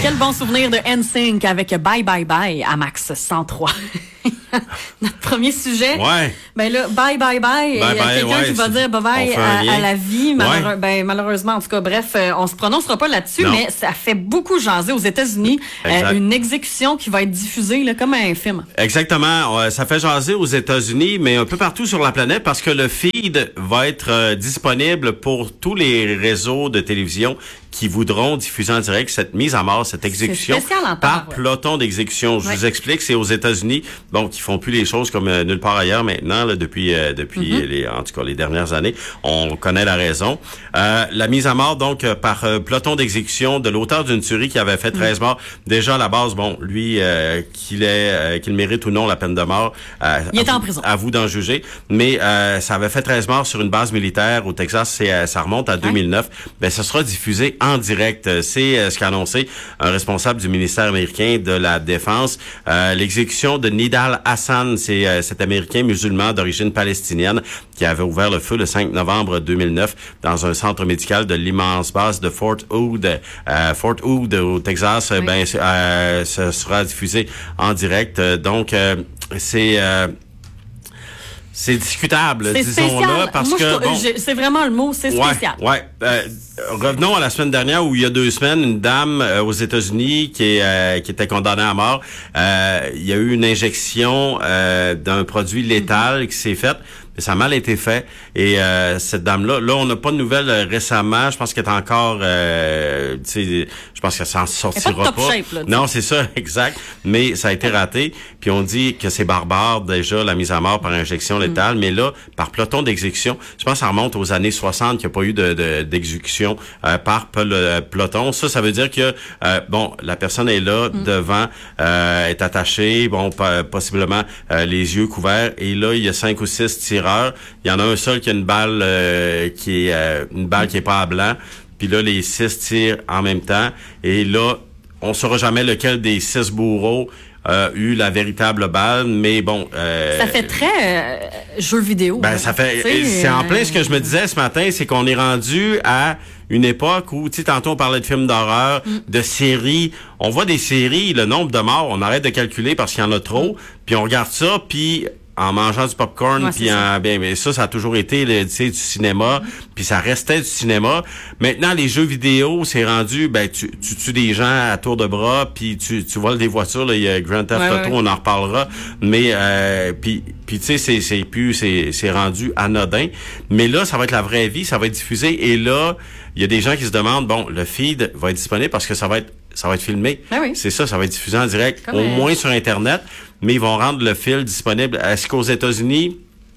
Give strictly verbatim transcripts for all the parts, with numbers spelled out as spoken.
Quel bon souvenir de N Sync avec Bye Bye Bye à Max cent trois. Notre premier sujet. Ouais. Ben là, bye bye bye. Il y a quelqu'un ouais, qui va dire bye bye à, à la vie. Malheureux, ouais. Ben, malheureusement, en tout cas, bref, euh, on se prononcera pas là-dessus, non. Mais ça fait beaucoup jaser aux États-Unis. Euh, une exécution qui va être diffusée là, comme un film. Exactement. Euh, ça fait jaser aux États-Unis, mais un peu partout sur la planète parce que le feed va être euh, disponible pour tous les réseaux de télévision qui voudront diffuser en direct cette mise à mort, cette exécution en par ouais. peloton d'exécution. Je ouais. vous explique, c'est aux États-Unis, donc ils font plus les choses comme euh, nulle part ailleurs maintenant, là, depuis euh, depuis mm-hmm. les, en tout cas les dernières années. On connaît la raison. Euh, la mise à mort donc euh, par euh, peloton d'exécution de l'auteur d'une tuerie qui avait fait treize mm-hmm. morts. Déjà à la base, bon, lui euh, qu'il est euh, qu'il mérite ou non la peine de mort. Euh, Il est en vous, prison. À vous d'en juger. Mais euh, ça avait fait treize morts sur une base militaire au Texas. C'est euh, ça remonte à deux mille neuf. Ouais. Ben ça sera diffusé en direct. C'est euh, ce qu'a annoncé un responsable du ministère américain de la Défense. Euh, l'exécution de Nidal Hassan, c'est euh, cet Américain musulman d'origine palestinienne qui avait ouvert le feu le cinq novembre deux mille neuf dans un centre médical de l'immense base de Fort Hood. Euh, Fort Hood au Texas, oui. ben euh, ce sera diffusé en direct. Donc, euh, c'est... Euh, C'est discutable, disons-le, parce Moi, que je, bon, je, c'est vraiment le mot, c'est spécial. Ouais, ouais. Euh, revenons à la semaine dernière où il y a deux semaines, une dame euh, aux États-Unis qui est euh, qui était condamnée à mort. Euh, il y a eu une injection euh, d'un produit létal mm-hmm. qui s'est faite. Mais ça a mal été fait. Et euh, cette dame-là, là, on n'a pas de nouvelles euh, récemment. Je pense qu'elle est encore, euh, tu sais, je pense qu'elle s'en sortira pas. pas. Shape, là, non, c'est ça, exact. Mais ça a été raté. Puis on dit que c'est barbare déjà la mise à mort par injection létale. Mm. Mais là, par peloton d'exécution, je pense que ça remonte aux années soixante qu'il n'y a pas eu de, de d'exécution euh, par pel- peloton. Ça, ça veut dire que euh, bon, la personne est là mm. devant, euh, est attachée, bon, p- possiblement euh, les yeux couverts. Et là, il y a cinq ou six tireurs. Il y en a un seul qui a une balle euh, qui est euh, une balle qui est pas à blanc. Puis là, les six tirent en même temps. Et là, on saura jamais lequel des six bourreaux a eu la véritable balle. Mais bon... Euh, ça fait très euh, jeu vidéo. Ben, ça fait... C'est euh... en plein ce que je me disais ce matin, c'est qu'on est rendu à une époque où, tu sais, tantôt on parlait de films d'horreur, mm. de séries. On voit des séries, le nombre de morts, on arrête de calculer parce qu'il y en a trop. Mm. Puis on regarde ça, puis... en mangeant du popcorn, ouais, puis en bien, mais ça, ça a toujours été, tu sais, du cinéma, mm-hmm. puis ça restait du cinéma. Maintenant, les jeux vidéo, c'est rendu, ben, tu, tu tues des gens à tour de bras, puis tu, tu voles des voitures. Là, il y a Grand Theft Auto, ouais, ouais. on en reparlera. Mais euh, puis, puis tu sais, c'est, c'est plus, c'est, c'est rendu anodin. Mais là, ça va être la vraie vie, ça va être diffusé. Et là, il y a des gens qui se demandent, bon, le feed va être disponible parce que ça va être ça va être filmé. Ah oui. C'est ça, ça va être diffusé en direct, Comme au un... moins sur Internet, mais ils vont rendre le fil disponible. Est-ce qu'aux États-Unis,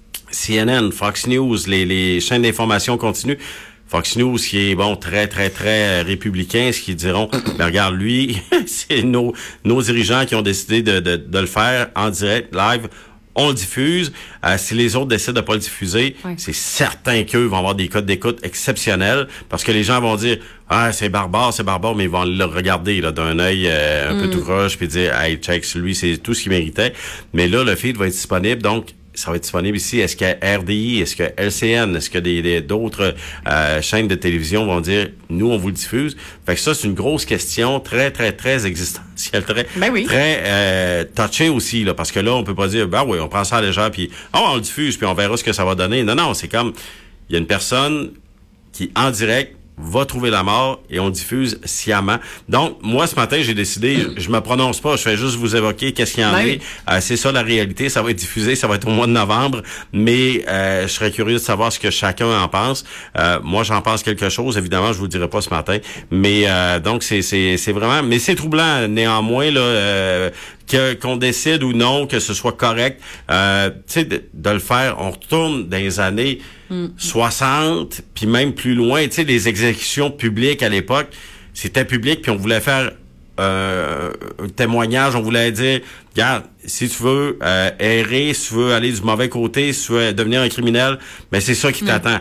C N N, Fox News, les, les chaînes d'information continuent, Fox News qui est, bon, très, très, très républicain, ce qu'ils diront, ben regarde, lui, c'est nos, nos dirigeants qui ont décidé de, de, de le faire en direct, live. On le diffuse. Euh, si les autres décident de pas le diffuser, oui. c'est certain qu'eux vont avoir des codes d'écoute exceptionnels parce que les gens vont dire « Ah, c'est barbare, c'est barbare », mais ils vont le regarder là d'un œil euh, un mm. peu tout croche puis dire « Hey, check, lui, c'est tout ce qu'il méritait ». Mais là, le feed va être disponible, donc ça va être disponible ici. Est-ce que R D I, est-ce que L C N, est-ce que des, des d'autres euh, chaînes de télévision vont dire nous on vous le diffuse? Fait que ça c'est une grosse question très très très existentielle, très ben oui. très euh, touchée aussi là, parce que là on peut pas dire ben oui on prend ça à légère puis oh, on le diffuse puis on verra ce que ça va donner. Non non c'est comme il y a une personne qui en direct va trouver la mort et on diffuse sciemment. Donc, moi, ce matin, j'ai décidé, je, je me prononce pas, je fais juste vous évoquer qu'est-ce qu'il y en oui. a. Euh, c'est ça la réalité, ça va être diffusé, ça va être au mois de novembre, mais euh, je serais curieux de savoir ce que chacun en pense. Euh, moi, j'en pense quelque chose, évidemment, je vous le dirai pas ce matin, mais euh, donc, c'est c'est c'est vraiment, mais c'est troublant, néanmoins, là, euh, que qu'on décide ou non que ce soit correct, euh, tu sais, de, de le faire. On retourne dans les années mm. soixante, puis même plus loin. Tu sais, les exécutions publiques à l'époque, c'était public, puis on voulait faire euh, un témoignage, on voulait dire, regarde, si tu veux euh, errer, si tu veux aller du mauvais côté, si tu veux devenir un criminel, ben c'est ça qui mm. t'attend.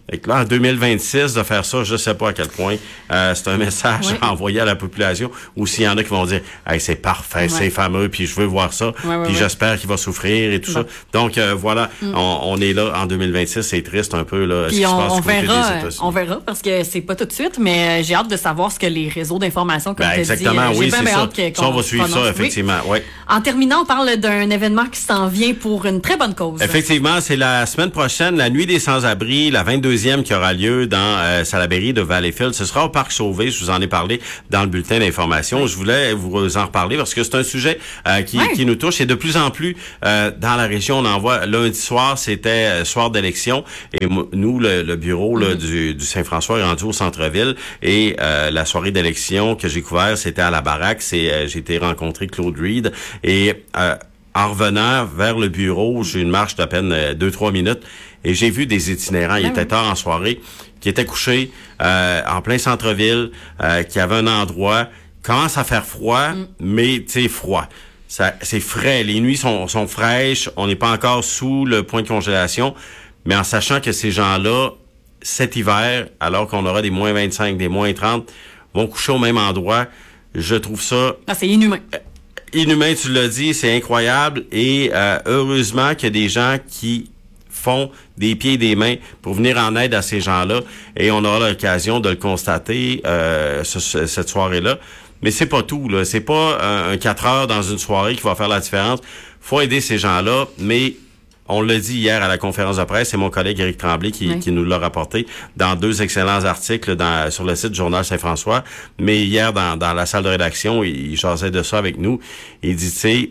Et que là, en deux mille vingt-six, de faire ça, je sais pas à quel point euh, c'est un message oui. à envoyer à la population, ou s'il y en a qui vont dire hey, c'est parfait, ouais. c'est fameux, puis je veux voir ça, ouais, ouais, puis ouais. j'espère qu'il va souffrir et tout bon. ça. Donc euh, voilà, mm. on, on est là en deux mille vingt-six, c'est triste un peu là. Puis ce qui on, se passe on du côté verra, des États-Unis. on verra parce que c'est pas tout de suite, mais j'ai hâte de savoir ce que les réseaux d'information comme ben, tu exactement, dis. oui, c'est ça. Que, ça on va suivre ça effectivement. Oui. Oui. En terminant, on parle d'un événement qui s'en vient pour une très bonne cause. Effectivement, c'est la semaine prochaine, la nuit des sans-abri, la vingt-deuxième qui aura lieu dans euh, Salaberry de Valleyfield. Ce sera au Parc Sauvé. Je vous en ai parlé dans le bulletin d'information. Oui. Je voulais vous en reparler parce que c'est un sujet euh, qui, oui. qui nous touche et de plus en plus euh, dans la région. On en voit lundi soir, c'était euh, soir d'élection et nous, le, le bureau là, mm-hmm. du, du Saint-François est rendu au centre-ville et euh, la soirée d'élection que j'ai couvert, c'était à la baraque. C'est euh, j'ai été rencontrer Claude Reed et euh, en revenant vers le bureau, j'ai une marche d'à peine euh, deux, trois minutes et j'ai vu des itinérants, il était tard en soirée, qui étaient couchés euh, en plein centre-ville, euh, qui avaient un endroit, commence à faire froid, mm. mais tu sais, froid. Ça, c'est frais, les nuits sont, sont fraîches, on n'est pas encore sous le point de congélation, mais en sachant que ces gens-là, cet hiver, alors qu'on aura des moins vingt-cinq, des moins trente, vont coucher au même endroit, je trouve ça... Ah, c'est inhumain. Inhumain, tu l'as dit, c'est incroyable. Et euh, heureusement qu'il y a des gens qui font des pieds et des mains pour venir en aide à ces gens-là. Et on aura l'occasion de le constater euh, ce, ce, cette soirée-là. Mais c'est pas tout, là. C'est pas un, un quatre heures dans une soirée qui va faire la différence. Faut aider ces gens-là, mais... On l'a dit hier à la conférence de presse, c'est mon collègue Éric Tremblay qui, oui. qui nous l'a rapporté dans deux excellents articles dans, sur le site du Journal Saint-François. Mais hier, dans, dans la salle de rédaction, il, il jasait de ça avec nous. Il dit, tu sais,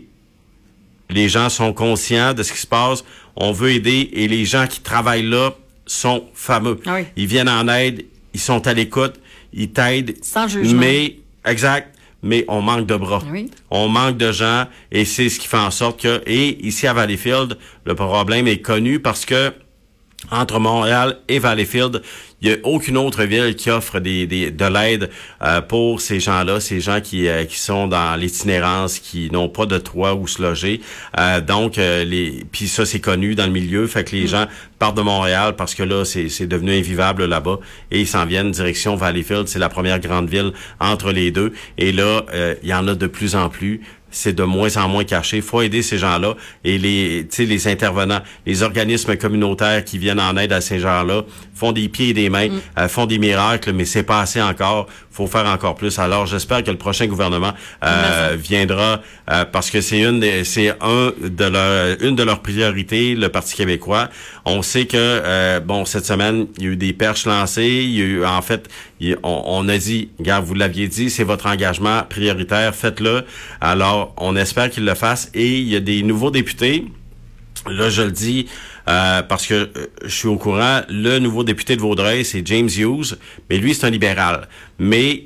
les gens sont conscients de ce qui se passe, on veut aider et les gens qui travaillent là sont fameux. Oui. Ils viennent en aide, ils sont à l'écoute, ils t'aident. Sans jugement. Mais, exact. Mais on manque de bras. Oui. On manque de gens et c'est ce qui fait en sorte que, et ici à Valleyfield, le problème est connu parce que entre Montréal et Valleyfield, il n'y a aucune autre ville qui offre des, des de l'aide euh, pour ces gens-là, ces gens qui euh, qui sont dans l'itinérance, qui n'ont pas de toit où se loger. Euh, donc euh, les puis ça c'est connu dans le milieu, fait que les mm. gens partent de Montréal parce que là c'est c'est devenu invivable là-bas et ils s'en viennent direction Valleyfield, c'est la première grande ville entre les deux et là euh, il y en a de plus en plus. C'est de moins en moins caché. Faut aider ces gens-là et les, tu sais, les intervenants, les organismes communautaires qui viennent en aide à ces gens-là font des pieds et des mains, mm. euh, font des miracles, mais c'est pas assez encore. Faut faire encore plus. Alors, j'espère que le prochain gouvernement euh, viendra euh, parce que c'est une, des, c'est un de leur, une de leurs priorités, le Parti québécois. On sait que euh, bon, cette semaine, il y a eu des perches lancées. Il y a eu, en fait, il, on, on a dit, regarde, vous l'aviez dit, c'est votre engagement prioritaire, faites-le. Alors, on espère qu'ils le fassent. Et il y a des nouveaux députés. Là, je le dis euh, parce que euh, je suis au courant. Le nouveau député de Vaudreuil, c'est James Hughes. Mais lui, c'est un libéral. Mais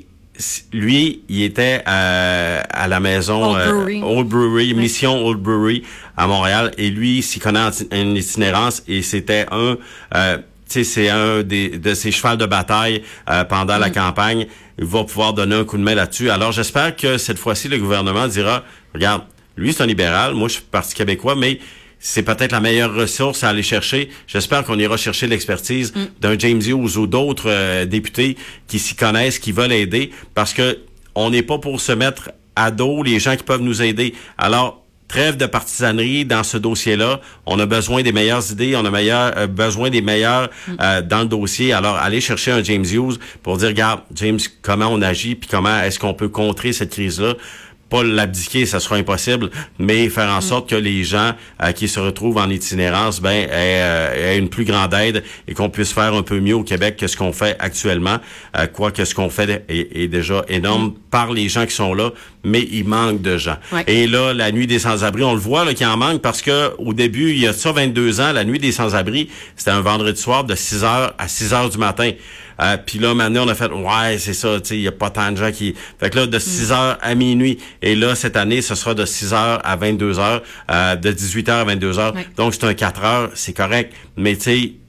lui, il était euh, à la maison Old Brewery, euh, Old Brewery oui. Mission Old Brewery à Montréal. Et lui, s'y connaît en une itinérance. Et c'était un... Euh, tu sais, c'est un des, de ses chevals de bataille euh, pendant mm. la campagne. Il va pouvoir donner un coup de main là-dessus. Alors, j'espère que cette fois-ci, le gouvernement dira, regarde, lui, c'est un libéral. Moi, je suis Parti québécois, mais c'est peut-être la meilleure ressource à aller chercher. J'espère qu'on ira chercher l'expertise mm. d'un James Hughes ou d'autres euh, députés qui s'y connaissent, qui veulent aider, parce que on n'est pas pour se mettre à dos les gens qui peuvent nous aider. Alors, trêve de partisanerie dans ce dossier-là. On a besoin des meilleures idées, on a meilleur, euh, besoin des meilleurs euh, dans le dossier. Alors, allez chercher un James Hughes pour dire, regarde, James, comment on agit, puis comment est-ce qu'on peut contrer cette crise-là. Pas l'abdiquer, ça sera impossible, mais faire en sorte que les gens euh, qui se retrouvent en itinérance ben aient, euh, aient une plus grande aide et qu'on puisse faire un peu mieux au Québec que ce qu'on fait actuellement. Euh, quoi que ce qu'on fait est, est déjà énorme mm. par les gens qui sont là, mais il manque de gens. Ouais. Et là, la nuit des sans-abri, on le voit là qu'il en manque parce que au début, il y a ça vingt-deux ans, la nuit des sans-abri, c'était un vendredi soir de six heures à six heures du matin. Euh, puis là, maintenant, on a fait, ouais, c'est ça, tu sais, il y a pas tant de gens qui... Fait que là, de six heures à minuit. Et là, cette année, ce sera de six heures à vingt-deux heures, euh, de dix-huit heures à vingt-deux heures. Ouais. Donc, c'est un quatre heures, c'est correct. Mais tu sais,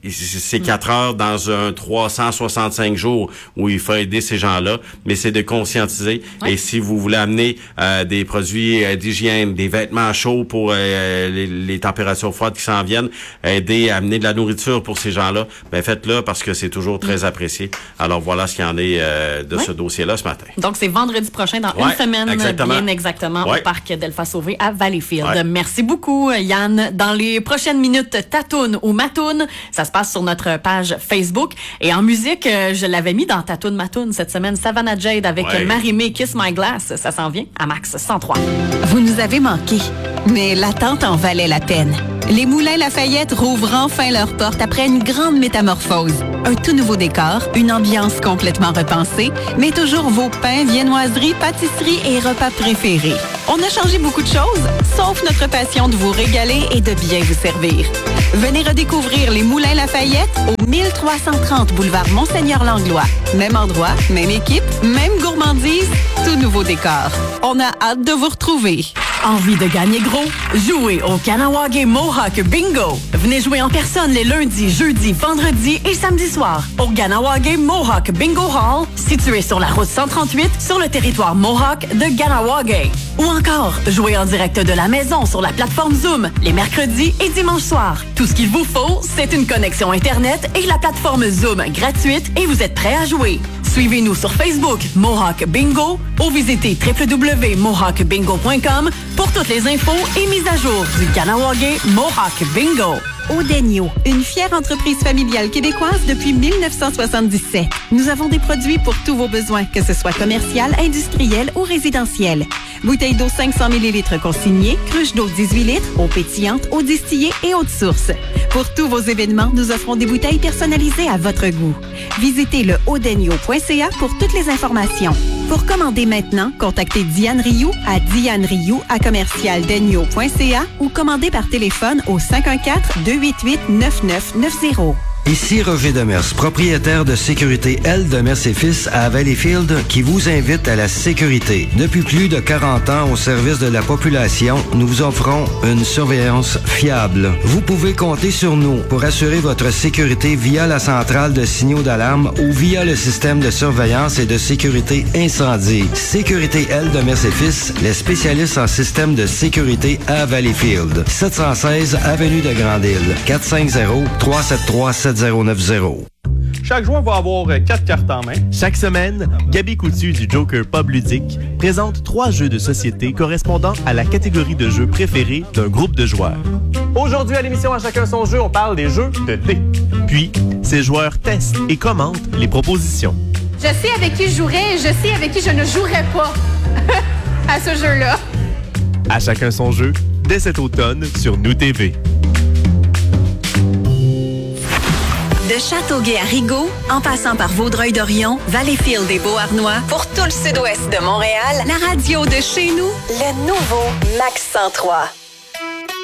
c'est quatre heures dans un trois cent soixante-cinq jours où il faut aider ces gens-là, mais c'est de conscientiser. Ouais. Et si vous voulez amener euh, des produits euh, d'hygiène, des vêtements chauds pour euh, les, les températures froides qui s'en viennent, aider à amener de la nourriture pour ces gens-là, ben faites-le parce que c'est toujours très mmh. apprécié. Alors voilà ce qu'il y en est euh, de ouais. ce dossier-là ce matin. Donc c'est vendredi prochain, dans ouais, une semaine, exactement. bien exactement, ouais. au parc Delphas-Sauvé à Valleyfield. Ouais. Merci beaucoup, Yann. Dans les prochaines minutes, ta toune ou ma toune, ça se passe sur notre page Facebook. Et en musique, je l'avais mis dans ta toune, ma toune cette semaine, Savannah Jade avec ouais. Marie-Mé, Kiss My Glass. Ça s'en vient à Max cent trois. Vous nous avez manqué, mais l'attente en valait la peine. Les Moulins Lafayette rouvrent enfin leurs portes après une grande métamorphose. Un tout nouveau décor, une ambiance complètement repensée, mais toujours vos pains, viennoiseries, pâtisseries et repas préférés. On a changé beaucoup de choses, sauf notre passion de vous régaler et de bien vous servir. Venez redécouvrir les Moulins Lafayette au mille trois cent trente boulevard Monseigneur-Langlois. Même endroit, même équipe, même gourmandise, tout nouveau décor. On a hâte de vous retrouver. Envie de gagner gros? Jouez au Kanawagé Mohawk Bingo. Venez jouer en personne les lundis, jeudis, vendredis et samedis soirs au Kanawagé Mohawk Bingo Hall, situé sur la route cent trente-huit sur le territoire Mohawk de Kanawagé. Ou encore, jouez en direct de la maison sur la plateforme Zoom les mercredis et dimanches soirs. Tout ce qu'il vous faut, c'est une connexion Internet et la plateforme Zoom gratuite et vous êtes prêts à jouer. Suivez-nous sur Facebook Mohawk Bingo ou visitez w w w point mohawk bingo point com pour toutes les infos et mises à jour du Kanawagé Mohawk Bingo. Odenyo, une fière entreprise familiale québécoise depuis mille neuf cent soixante-dix-sept. Nous avons des produits pour tous vos besoins, que ce soit commercial, industriel ou résidentiel. Bouteilles d'eau cinq cents millilitres consignées, cruches d'eau dix-huit litres, eau pétillante, eau distillée et eau de source. Pour tous vos événements, nous offrons des bouteilles personnalisées à votre goût. Visitez le odenyo point c a pour toutes les informations. Pour commander maintenant, contactez Diane Rioux à diane rioux à commercial denyo point c a ou commandez par téléphone au cinq un quatre, deux huit huit, neuf neuf neuf zéro. Ici Roger Demers, propriétaire de Sécurité L Demers et Fils à Valleyfield, qui vous invite à la sécurité. Depuis plus de quarante ans au service de la population, nous vous offrons une surveillance fiable. Vous pouvez compter sur nous pour assurer votre sécurité via la centrale de signaux d'alarme ou via le système de surveillance et de sécurité incendie. Sécurité L Demers et Fils, les spécialistes en système de sécurité à Valleyfield. sept cent seize avenue de Grande-Île, quatre cinq zéro, trois sept trois, sept zéro neuf zéro. Chaque joueur va avoir quatre cartes en main. Chaque semaine, Gabi Coutu du Joker Pub Ludique présente trois jeux de société correspondant à la catégorie de jeux préférée d'un groupe de joueurs. Aujourd'hui, à l'émission À chacun son jeu, on parle des jeux de dés. Puis, ces joueurs testent et commentent les propositions. Je sais avec qui je jouerai et je sais avec qui je ne jouerai pas à ce jeu-là. À chacun son jeu, dès cet automne sur Nous T V. De Châteauguay à Rigaud, en passant par Vaudreuil-Dorion, Valleyfield et Beauharnois, pour tout le sud-ouest de Montréal, la radio de chez nous, le nouveau Max cent trois.